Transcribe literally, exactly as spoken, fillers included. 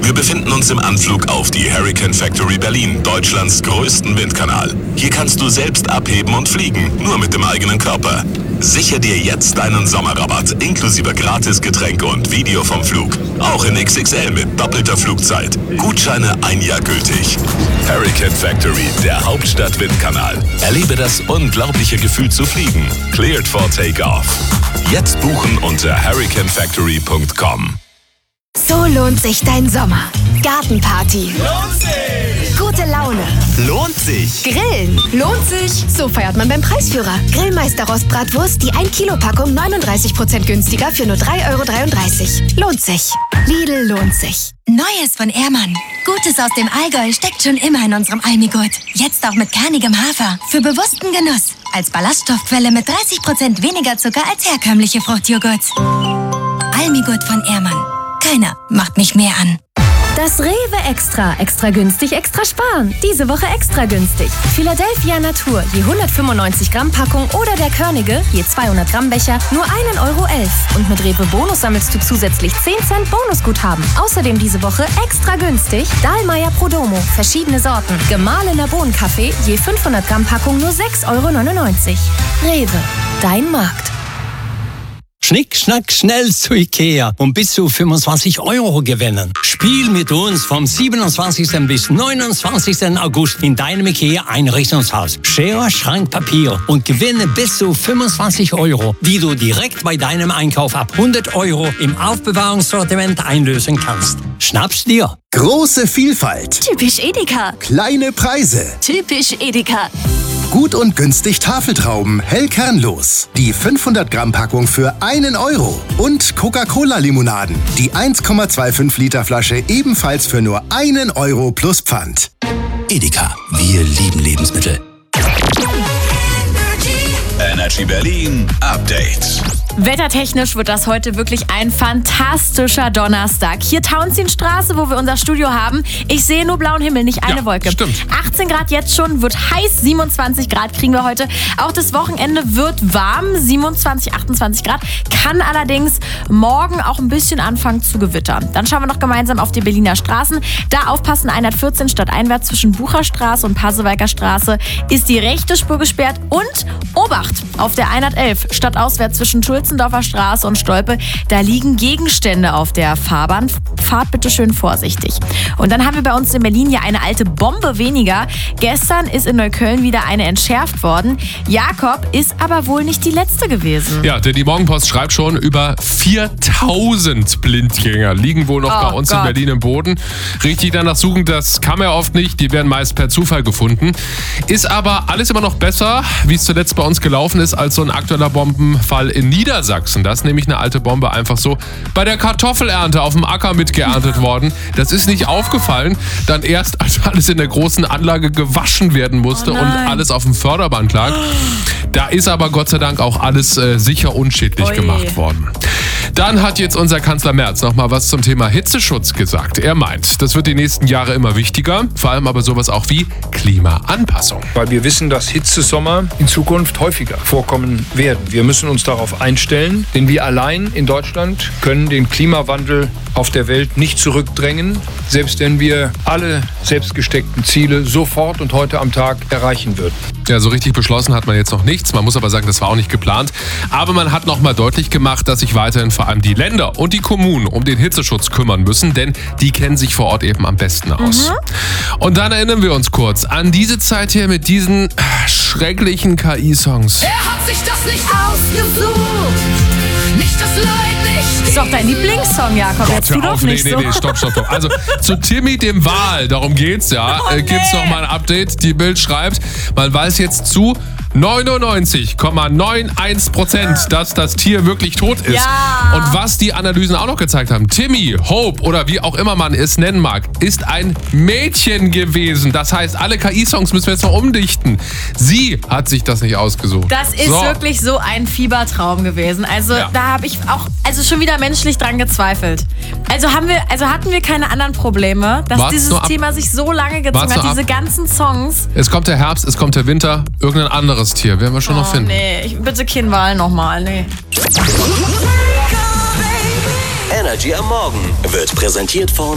Wir befinden uns im Anflug auf die Hurricane Factory Berlin, Deutschlands größten Windkanal. Hier kannst du selbst abheben und fliegen, nur mit dem eigenen Körper. Sichere dir jetzt deinen Sommerrabatt, inklusive Gratisgetränke und Video vom Flug. Auch in X X L mit doppelter Flugzeit. Gutscheine ein Jahr gültig. Hurricane Factory, der Hauptstadt-Windkanal. Erlebe das unglaubliche Gefühl zu fliegen. Cleared for Takeoff. Jetzt buchen unter hurricane factory punkt com. So lohnt sich dein Sommer. Gartenparty. Lohnt sich! Gute Laune. Lohnt sich! Grillen. Lohnt sich. So feiert man beim Preisführer. Grillmeister Rostbratwurst, die ein Kilo Packung neununddreißig Prozent günstiger für nur drei Euro dreiunddreißig. Lohnt sich. Lidl lohnt sich. Neues von Ehrmann. Gutes aus dem Allgäu steckt schon immer in unserem Almigurt. Jetzt auch mit kernigem Hafer. Für bewussten Genuss. Als Ballaststoffquelle mit dreißig Prozent weniger Zucker als herkömmliche Fruchtjoghurts. Almigurt von Ehrmann. Keiner macht mich mehr an. Das Rewe Extra. Extra günstig, extra sparen. Diese Woche extra günstig. Philadelphia Natur, je hundertfünfundneunzig Gramm Packung oder der Körnige, je zweihundert Gramm Becher, nur ein Euro elf. Und mit Rewe Bonus sammelst du zusätzlich zehn Cent Bonusguthaben. Außerdem diese Woche extra günstig Dahlmeier Prodomo, verschiedene Sorten. Gemahlener Bohnenkaffee, je fünfhundert Gramm Packung nur sechs Euro neunundneunzig. Rewe, dein Markt. Schnick, schnack, schnell zu Ikea und bis zu fünfundzwanzig Euro gewinnen. Spiel mit uns vom siebenundzwanzigsten bis neunundzwanzigsten August in deinem Ikea-Einrichtungshaus. Schere, Schrank, Papier und gewinne bis zu fünfundzwanzig Euro, die du direkt bei deinem Einkauf ab hundert Euro im Aufbewahrungssortiment einlösen kannst. Schnapp's dir! Große Vielfalt. Typisch Edeka. Kleine Preise. Typisch Edeka. Gut und günstig Tafeltrauben, hellkernlos. Die fünfhundert Gramm Packung für einen Euro. Und Coca-Cola-Limonaden. Die eins Komma fünfundzwanzig Liter Flasche ebenfalls für nur einen Euro plus Pfand. Edeka, wir lieben Lebensmittel. Energy Berlin Update. Wettertechnisch wird das heute wirklich ein fantastischer Donnerstag. Hier Tauentzienstraße, wo wir unser Studio haben. Ich sehe nur blauen Himmel, nicht eine ja, Wolke. Stimmt. achtzehn Grad jetzt schon, wird heiß, siebenundzwanzig Grad kriegen wir heute. Auch das Wochenende wird warm, siebenundzwanzig, achtundzwanzig Grad. Kann allerdings morgen auch ein bisschen anfangen zu gewittern. Dann schauen wir noch gemeinsam auf die Berliner Straßen. Da aufpassen, hundertvierzehn stadteinwärts zwischen Bucherstraße und Pasewalker Straße ist die rechte Spur gesperrt. Und Obacht auf der hundertelf stadtauswärts zwischen Schulzendorfer Straße und Stolpe. Da liegen Gegenstände auf der Fahrbahn. Fahrt bitte schön vorsichtig. Und dann haben wir bei uns in Berlin ja eine alte Bombe weniger. Gestern ist in Neukölln wieder eine entschärft worden. Jakob ist aber wohl nicht die letzte gewesen. Ja, denn die Morgenpost schreibt schon, über viertausend Blindgänger liegen wohl noch Oh bei uns Gott. in Berlin im Boden. Richtig danach suchen, das kann man ja oft nicht. Die werden meist per Zufall gefunden. Ist aber alles immer noch besser, wie es zuletzt bei uns gelaufen ist, als so ein aktueller Bombenfall in Niedersachsen. Da ist nämlich eine alte Bombe einfach so bei der Kartoffelernte auf dem Acker mitgeerntet worden. Das ist nicht aufgefallen. Dann erst, als alles in der großen Anlage gewaschen werden musste Oh und nein. alles auf dem Förderband lag. Da ist aber Gott sei Dank auch alles äh, sicher unschädlich Ui. gemacht worden. Dann hat jetzt unser Kanzler Merz nochmal was zum Thema Hitzeschutz gesagt. Er meint, das wird die nächsten Jahre immer wichtiger, vor allem aber sowas auch wie Klimaanpassung. Weil wir wissen, dass Hitzesommer in Zukunft häufiger vorkommen werden. Wir müssen uns darauf einstellen, denn wir allein in Deutschland können den Klimawandel auf der Welt nicht zurückdrängen, selbst wenn wir alle selbstgesteckten Ziele sofort und heute am Tag erreichen würden. Ja, so richtig beschlossen hat man jetzt noch nichts. Man muss aber sagen, das war auch nicht geplant. Aber man hat nochmal deutlich gemacht, dass sich weiterhin vor allem die Länder und die Kommunen um den Hitzeschutz kümmern müssen, denn die kennen sich vor Ort eben am besten aus. Mhm. Und dann erinnern wir uns kurz an diese Zeit hier mit diesen schrecklichen K I-Songs. Er hat sich das nicht ausgesucht. Nicht das Leid, nicht Das ist doch dein Lieblingssong, Jakob. Jetzt tu Hör doch auf, nicht nee, so. nee, nee, stopp, stopp, stopp. Also zu Timmy dem Wal, darum geht's ja, Oh, äh, gibt's nee. noch mal ein Update. Die Bild schreibt, man weiß jetzt zu neunundneunzig Komma einundneunzig Prozent, dass das Tier wirklich tot ist. Ja. Und was die Analysen auch noch gezeigt haben, Timmy, Hope oder wie auch immer man es nennen mag, ist ein Mädchen gewesen. Das heißt, alle K I-Songs müssen wir jetzt noch umdichten. Sie hat sich das nicht ausgesucht. Das ist so. wirklich so ein Fiebertraum gewesen. Also Ja. da habe ich auch also schon wieder menschlich dran gezweifelt. Also haben wir, also hatten wir keine anderen Probleme, dass Wart's dieses nur ab. Thema sich so lange gezogen Wart's hat, nur diese ab. ganzen Songs. Es kommt der Herbst, es kommt der Winter, irgendein anderes Tier, werden wir schon noch Oh finden. nee, ich, bitte kein Wahl nochmal, nee. Energy am Morgen wird präsentiert von